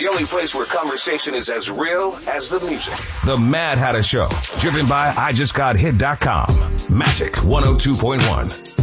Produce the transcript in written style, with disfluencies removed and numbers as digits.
The only place where conversation is as real as the music. The Mad Hatter Show, driven by IJustGotHit.com. Magic 102.1.